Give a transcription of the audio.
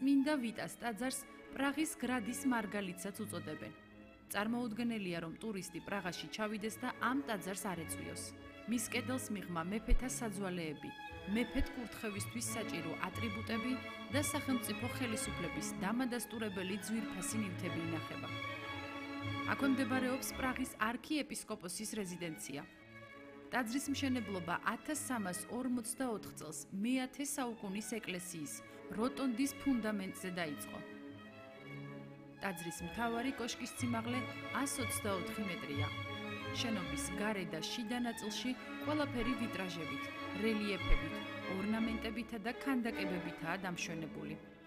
წმინდა ვიტას ტაძარს პრაღის გრადის მარგალიტსაც უწოდებენ. წარმოუდგენელია, რომ ტურისტი პრაღაში ჩავიდეს და ამ ტაძარს არ ეწვიოს. მის კედელს მიღმა მეფეთა საძვალეები, მეფედ კურთხევისთვის საჭირო ატრიბუტები და სახელმწიფო ხელისუფლების დამადასტურებელი ძვირფასი ნივთები ინახება. აქვე მდებარეობს პრაღის არქიეპისკოპოსის რეზიდენცია. ტაძრის მშენებლობა 1344 წელს მე-10 საუკუნის ეკლესიის როტონდის ფუნდამენტზე დაიწყო. ტაძრის მთავარი კოშკის სიმაღლე 124 მეტრია. შენობის გარე და შიდა ნაწილში ყველაფერი ვიტრაჟებით, რელიეფებით, ორნამენტებითა და ქანდაკებებითაა დამშვენებული.